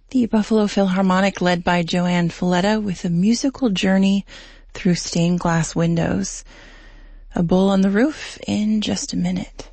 The Buffalo Philharmonic, led by Joanne Falletta, with a musical journey through stained glass windows. A Bull on the Roof in just a minute.